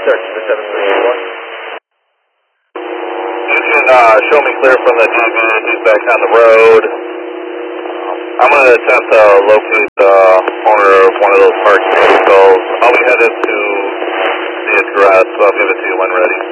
Search for 7381. You can show me clear from the DB. He's back on the road. I'm going to attempt to locate the owner of one of those parked vehicles. I'll be headed to the address, so I'll give it to you when ready.